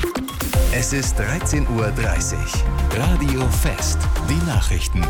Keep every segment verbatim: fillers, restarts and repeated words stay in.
Es ist dreizehn Uhr dreißig. Radio Fest. Die Nachrichten.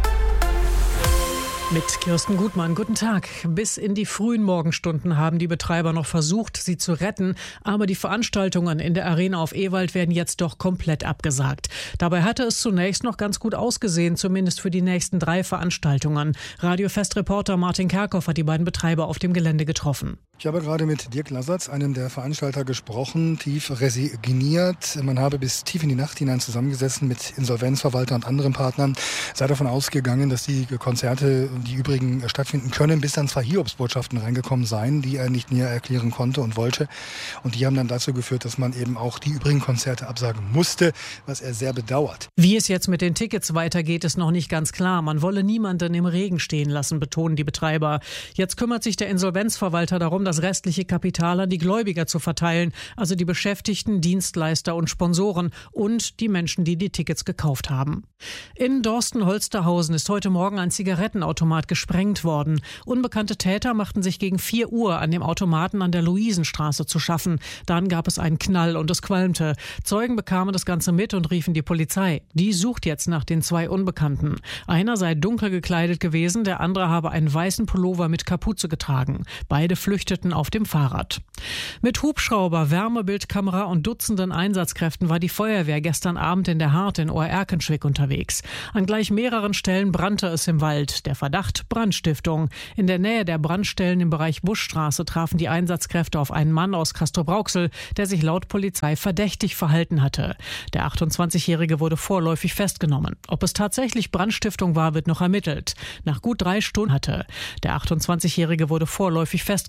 Mit Kirsten Gutmann, guten Tag. Bis in die frühen Morgenstunden haben die Betreiber noch versucht, sie zu retten, aber die Veranstaltungen in der Arena auf Ewald werden jetzt doch komplett abgesagt. Dabei hatte es zunächst noch ganz gut ausgesehen, zumindest für die nächsten drei Veranstaltungen. Radio Fest-Reporter Martin Kerkhoff hat die beiden Betreiber auf dem Gelände getroffen. Ich habe gerade mit Dirk Lassertz, einem der Veranstalter, gesprochen, tief resigniert. Man habe bis tief in die Nacht hinein zusammengesessen mit Insolvenzverwalter und anderen Partnern, sei davon ausgegangen, dass die Konzerte, die übrigen stattfinden können, bis dann zwei Hiobsbotschaften reingekommen seien, die er nicht näher erklären konnte und wollte. Und die haben dann dazu geführt, dass man eben auch die übrigen Konzerte absagen musste, was er sehr bedauert. Wie es jetzt mit den Tickets weitergeht, ist noch nicht ganz klar. Man wolle niemanden im Regen stehen lassen, betonen die Betreiber. Jetzt kümmert sich der Insolvenzverwalter darum, das restliche Kapital an die Gläubiger zu verteilen, also die Beschäftigten, Dienstleister und Sponsoren und die Menschen, die die Tickets gekauft haben. In Dorsten-Holsterhausen ist heute Morgen ein Zigarettenautomat gesprengt worden. Unbekannte Täter machten sich gegen vier Uhr an dem Automaten an der Luisenstraße zu schaffen. Dann gab es einen Knall und es qualmte. Zeugen bekamen das Ganze mit und riefen die Polizei. Die sucht jetzt nach den zwei Unbekannten. Einer sei dunkel gekleidet gewesen, der andere habe einen weißen Pullover mit Kapuze getragen. Beide flüchteten auf dem Fahrrad. Mit Hubschrauber, Wärmebildkamera und Dutzenden Einsatzkräften war die Feuerwehr gestern Abend in der Hart in Ohr-Erkenschwick unterwegs. An gleich mehreren Stellen brannte es im Wald. Der Verdacht: Brandstiftung. In der Nähe der Brandstellen im Bereich Buschstraße trafen die Einsatzkräfte auf einen Mann aus Castrop-Rauxel, der sich laut Polizei verdächtig verhalten hatte. Der achtundzwanzigjährige wurde vorläufig festgenommen. Ob es tatsächlich Brandstiftung war, wird noch ermittelt. Nach gut drei Stunden hatte der achtundzwanzigjährige wurde vorläufig festgenommen.